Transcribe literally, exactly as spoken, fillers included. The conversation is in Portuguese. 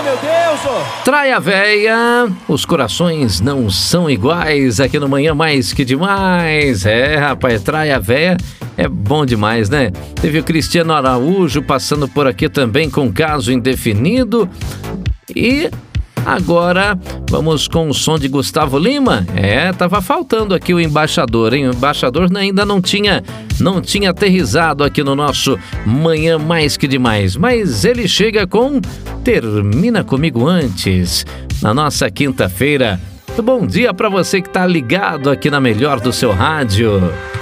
meu Deus! Oh. Traia véia, os corações não são iguais aqui no Manhã Mais Que Demais. É, rapaz, traia véia é bom demais, né? Teve o Cristiano Araújo passando por aqui também com caso indefinido. E agora vamos com o som de Gustavo Lima. É, tava faltando aqui o embaixador, hein? O embaixador ainda não tinha, não tinha aterrissado aqui no nosso Manhã Mais Que Demais. Mas ele chega com Termina Comigo Antes, na nossa quinta-feira. Bom dia para você que tá ligado aqui na melhor do seu rádio.